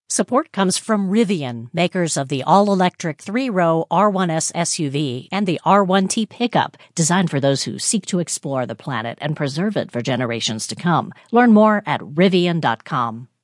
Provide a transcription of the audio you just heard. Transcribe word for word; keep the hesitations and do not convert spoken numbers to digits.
Support comes from Rivian, makers of the all-electric three-row R one S S U V and the R one T pickup, designed for those who seek to explore the planet and preserve it for generations to come. Learn more at rivian dot com.